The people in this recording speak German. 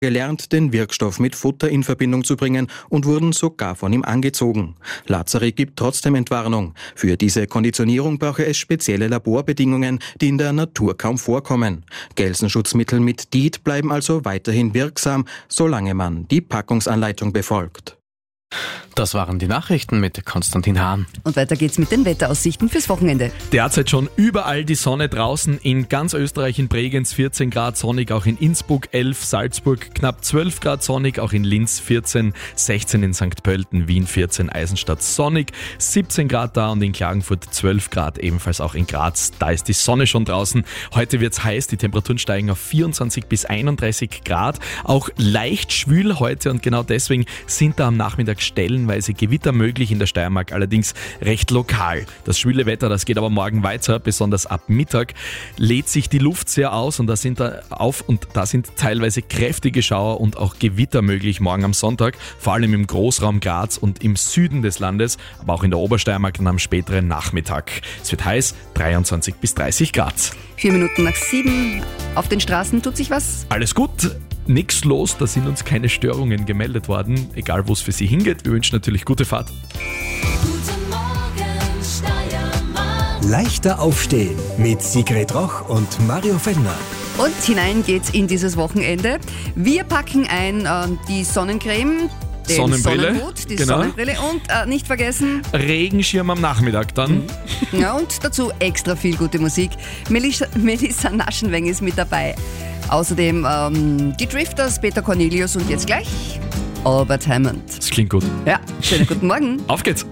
gelernt, den Wirkstoff mit Futter in Verbindung zu bringen und wurden sogar von ihm angezogen. Lazari gibt trotzdem Entwarnung. Für diese Konditionierung brauche es spezielle Laborbedingungen, die in der Natur kaum vorkommen. Gelsenschutzmittel mit DEET bleiben also weiterhin wirksam, solange man die Packungsanleitung befolgt. Das waren die Nachrichten mit Konstantin Hahn. Und weiter geht's mit den Wetteraussichten fürs Wochenende. Derzeit schon überall die Sonne draußen. In ganz Österreich, in Bregenz 14 Grad sonnig, auch in Innsbruck 11, Salzburg knapp 12 Grad sonnig, auch in Linz 14, 16 in St. Pölten, Wien 14, Eisenstadt sonnig, 17 Grad da und in Klagenfurt 12 Grad, ebenfalls auch in Graz. Da ist die Sonne schon draußen. Heute wird's heiß, die Temperaturen steigen auf 24 bis 31 Grad. Auch leicht schwül heute und genau deswegen sind da am Nachmittag stellenweise Gewitter möglich in der Steiermark, allerdings recht lokal. Das schwüle Wetter, das geht aber morgen weiter, besonders ab Mittag lädt sich die Luft sehr aus und da sind teilweise kräftige Schauer und auch Gewitter möglich morgen am Sonntag, vor allem im Großraum Graz und im Süden des Landes, aber auch in der Obersteiermark dann am späteren Nachmittag. Es wird heiß, 23 bis 30 Grad. 4 Minuten nach 7. Auf den Straßen tut sich was? Alles gut. Nichts los, da sind uns keine Störungen gemeldet worden, egal wo es für Sie hingeht. Wir wünschen natürlich gute Fahrt. Guten Morgen, Steiermark. Leichter aufstehen mit Sigrid Roch und Mario Fellner. Und hinein geht's in dieses Wochenende. Wir packen ein die Sonnencreme, den Sonnenbrille, Sonnenhut, die genau. Sonnenbrille und nicht vergessen Regenschirm am Nachmittag dann. Ja, und dazu extra viel gute Musik. Melissa Naschenweng ist mit dabei. Außerdem die Drifters, Peter Cornelius und jetzt gleich Albert Hammond. Das klingt gut. Ja, schönen guten Morgen. Auf geht's!